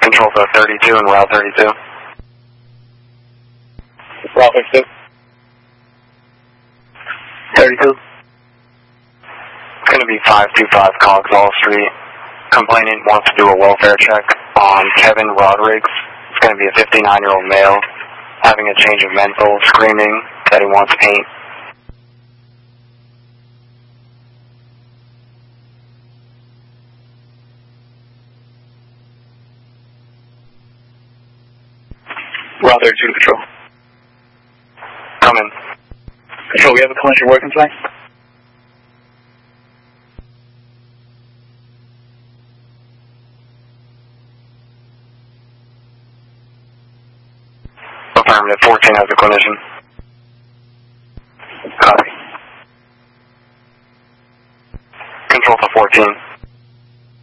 Control for 32 and Route 32. Route 32. 32. It's going to be 525 Cogswell Street. Complainant wants to do a welfare check on Kevin Rodrigues. It's going to be a 59-year-old male having a change of mental, screaming that he wants paint. Route 32 to Control. Come in. Control, we have a clinician working tonight? Affirmative, 14 has a clinician.